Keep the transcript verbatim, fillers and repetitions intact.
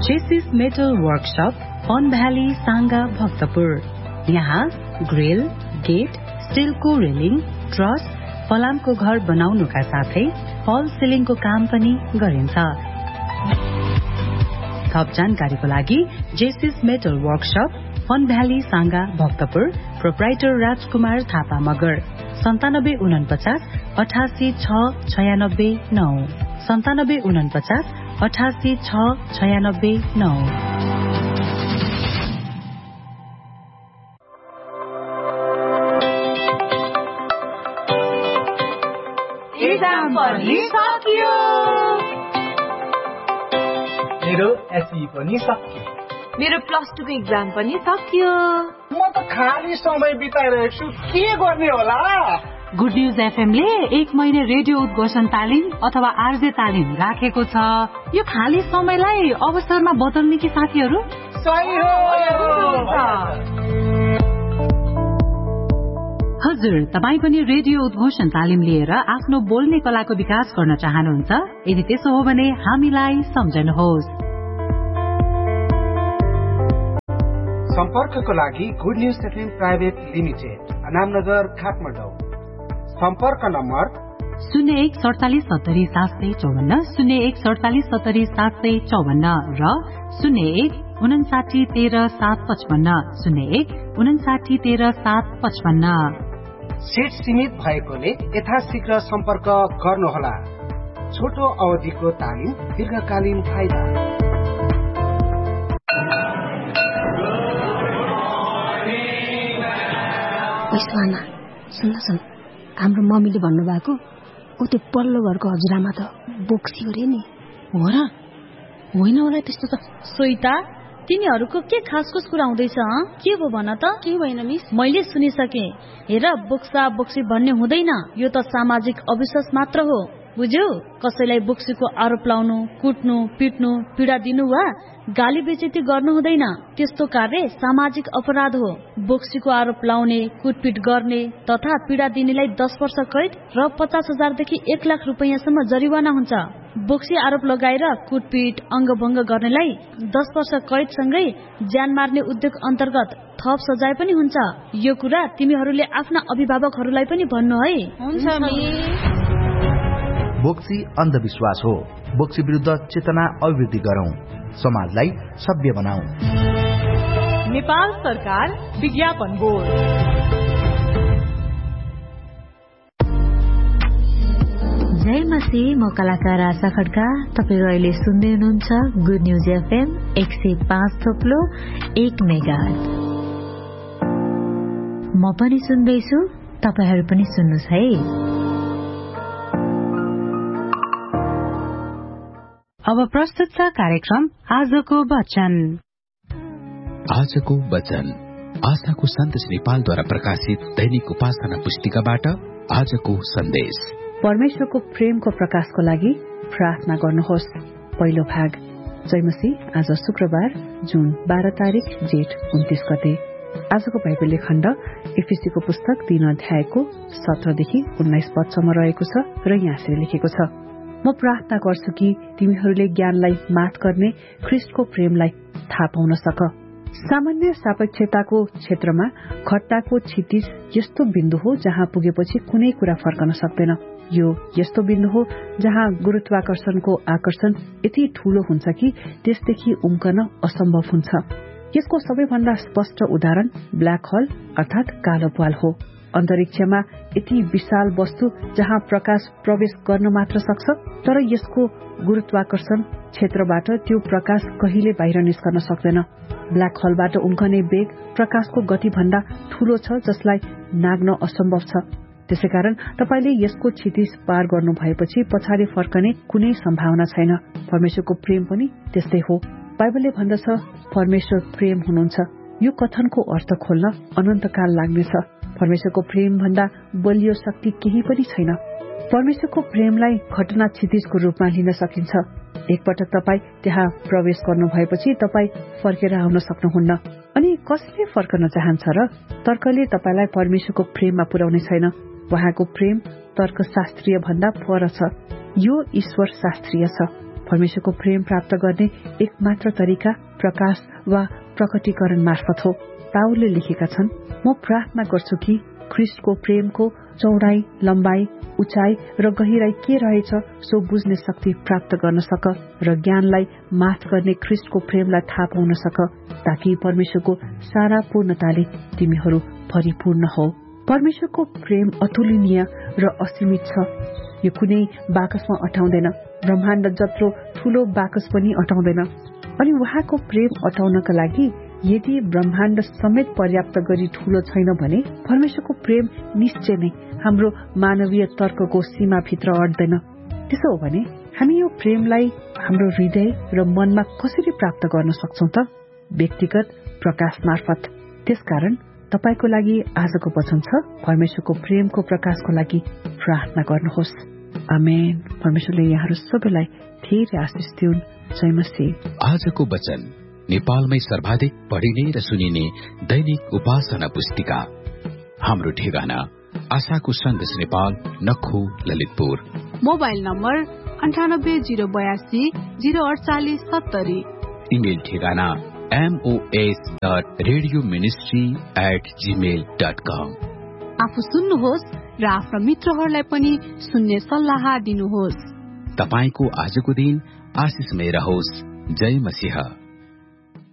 जेसिस metal workshop on valley Sanga Bhaktapur. यहाँ grill, get, स्टिलको railing, truss, फलामको घर बनाउनुका साथै फल सिलिङको काम पनि गरिन्छ। थप जानकारीको लागि जेसिस metal workshop on valley Sanga Bhaktapur, proprietor राजकुमार थापा मगर, सन्तानब्बे उनपचास अठासी छ छयानब्बे नौ सन्तानब्बे उनपचास अठासी छ छयानब्बे नौ। एक्जाम पनि सकियो, मेरो एसई पनि सकियो, मेरो प्लस टू को एक्जाम पनि सकियो। म त खाली समय बिताइरहेको छु, के गर्ने होला? गुड न्यूज एफएम ले एक महिने रेडियो उद्घोषण तालिम अथवा आरजे तालिम राखेको छ। यो खाली समयलाई अवसरमा बदल्ने कि साथीहरू? सही हो। हजुर, तपाई पनि रेडियो उद्घोषण तालिम लिएर आफ्नो बोल्ने कलाको विकास गर्न चाहनुहुन्छ? यदि त्यसो हो भने हामीलाई सम्झनुहोस्। सम्पर्कको लागि good news FM private limited, Anamnagar, Kathmandu. सम्पर्क नम्बर शून्य एक सडतालिस सत्तरी सात सय चौवन्न शून्य एक सडतालिस सत्तरी सात सय चौवन्न र शून्य एक उनासाठी तेह्र सात पचपन्न शून्य एक उनासाठी तेह्र सात पचपन्न। सीट सीमित भएकोले यथाशीघ्र सम्पर्क गर्नुहोला। छोटो अवधिको तालिम, दीर्घकालीन फाइदा। सुन सुन, हाम्रो मम्मीले भन्नुभएको ऊ त्यो पल्लो घरको हजुरआमा त बोक्सी हो रे नि। हो र? होइन होला त्यस्तो त। सोइता, तिनीहरूको के खासखुस कुरा हुँदैछ? के भो भन त? के भएन मिस? मैले सुनिसके। हेर, बोक्सा बोक्सी भन्ने हुँदैन, यो त सामाजिक अविश्वास मात्र हो, बुझ्यौ? कसैलाई बोक्सीको आरोप लाउनु, कुट्नु, पिट्नु, पीडा दिनु वा गाली बेइज्जती गर्नु हुँदैन। त्यस्तो कार्य सामाजिक अपराध हो। बोक्सीको आरोप लाउने, कुटपिट गर्ने तथा पीडा दिनेलाई दस वर्ष कैद र पचास हजारदेखि एक लाख रुपियाँसम्म जरिवाना हुन्छ। बोक्सी आरोप लगाएर कुटपिट, अङ्गभङ्ग गर्नेलाई दस वर्ष कैदसँगै ज्यान मार्ने उद्योग अन्तर्गत थप सजाय पनि हुन्छ। यो कुरा तिमीहरूले आफ्ना अभिभावकहरूलाई पनि भन्नु है। हुन्छ मिस। बोक्सी अन्धविश्वास हो। बोक्सी विरुद्ध चेतना अभिवृद्धि गरौं, समाजलाई सभ्य बनाऊ। नेपाल सरकार विज्ञापन बोर्ड। जय मसी, म कलाकार आशा खड्का। तपाईहरु अहिले सुन्दै हुनुहुन्छ गुड न्यूज एफएम एक सय पाँच थोप्लो एक मेगा। म पनि सुन्दैछु, तपाईहरु पनि सुन्नुस् है। अब प्रस्तुत छ कार्यक्रम आजको वचन। आजको वचन आशाको सन्देश नेपालद्वारा प्रकाशित दैनिक उपासना पुस्तिकाबाट आजको सन्देश। परमेश्वरको प्रेमको प्रकाशको लागि प्रार्थना गर्नुहोस्। पहिलो भाग। जयमसी। आज शुक्रबार जुन बाह्र तारिक जेठ उन्तीस गते। आजको बाइबल खण्ड एफिसीको पुस्तक तीन अध्यायको सत्रदेखि उन्नाइस पदसम्म रहेको छ र यहाँ यसरी लेखेको छ, म प्रार्थना गर्छु कि तिमीहरूले ज्ञानलाई मात गर्ने ख्रीष्टको प्रेमलाई थाहा पाउन सक। सामान्य सापेक्षताको क्षेत्रमा घटनाको क्षितिज यस्तो बिन्दु हो जहाँ पुगेपछि कुनै कुरा फर्कन सक्दैन। यो यस्तो बिन्दु हो जहाँ गुरुत्वाकर्षणको आकर्षण यति ठूलो हुन्छ कि त्यसदेखि उम्कन असम्भव हुन्छ। यसको सबैभन्दा स्पष्ट उदाहरण ब्ल्याक होल अर्थात कालो प्वाल हो। अन्तरिक्षमा यति विशाल वस्तु जहाँ प्रकाश प्रवेश गर्न मात्र सक्छ, तर यसको गुरुत्वाकर्षण क्षेत्रबाट त्यो प्रकाश कहिले बाहिर निस्कन सक्दैन। ब्ल्याक होलबाट उम्कने वेग प्रकाशको गति भन्दा ठूलो छ, जसलाई नाग्न असम्भव छ। त्यसैकारण तपाईले यसको क्षितिज पार गर्नु भएपछि पछाडि फर्कने कुनै सम्भावना छैन। परमेश्वरको प्रेम पनि त्यस्तै हो। बाइबलले भन्दछ परमेश्वर प्रेम हुनुहुन्छ। यो कथनको अर्थ खोल्न अनन्तकाल लाग्नेछ। परमेश्वरको प्रेम भन्दा बलियो शक्ति केही पनि छैन। परमेश्वरको प्रेमलाई घटना क्षितिजको रूपमा लिन सकिन्छ। एकपटक तपाई त्यहाँ प्रवेश गर्नु भएपछि तपाई फर्केर आउन सक्नुहुन्न। अनि कसले फर्कन चाहन्छ र? तर्कले तपाईलाई परमेश्वरको प्रेममा पुर्याउने छैन। उहाँको प्रेम तर्कशास्त्रीय भन्दा पर छ। यो ईश्वर शास्त्रीय छ। परमेश्वरको प्रेम प्राप्त गर्ने एकमात्र तरिका प्रकाश वा प्रकटीकरण मार्फत हो। पाउलले लेखेका छन्, म प्रार्थना गर्छु कि ख्रीष्टको प्रेमको चौडाई, लम्बाई, उचाइ र गहिराई के रहेछ सो बुझ्ने शक्ति प्राप्त गर्न सक र ज्ञानलाई माफ गर्ने ख्रीष्टको प्रेमलाई थाहा पाउन सक, ताकि परमेश्वरको सारा पूर्णताले तिमीहरू परिपूर्ण हो। परमेश्वरको प्रेम अतुलनीय र असीमित छ। यो कुनै बाकसमा अटाउँदैन, ब्रह्माण्ड जत्रो ठूलो बाकस पनि अटाउँदैन। अनि उहाँको प्रेम अटाउनका लागि यदि ब्रह्माण्ड समेत पर्याप्त गरी ठूलो छैन भने परमेश्वरको प्रेम निश्चय नै हाम्रो मानवीय तर्कको सीमाभित्र अट्दैन। त्यसो हो भने हामी यो प्रेमलाई हाम्रो हृदय र मनमा कसरी प्राप्त गर्न सक्छौं त? व्यक्तिगत प्रकाश मार्फत। त्यसकारण तपाईको लागि आजको वचन छ, परमेश्वरको प्रेमको प्रकाशको लागि प्रार्थना गर्नुहोस्। आमेन। परमेश्वरले यहाँहरू सबैलाई धेरै आशिष दिउन्। जय मसीह। आजको वचन नेपालमै सर्वाधिक पढिने र सुनिने दैनिक उपासना पुस्तिका। हाम्रो ठेगाना आशाको सन्देश नेपाल, नक्खु, ललितपुर। मोबाइल नम्बर अन्ठानब्बे जीरो बयासी जीरो अडचालिस सत्तरी। इमेल ठेगाना MOS dot radio ministry at Gmail dot कम। आफू सुन्नुहोस् र आफ्ना मित्रहरूलाई पनि सुन्ने सल्लाह दिनुहोस्। तपाईको आजको दिन आशिषमय रहोस्। जय मसीह।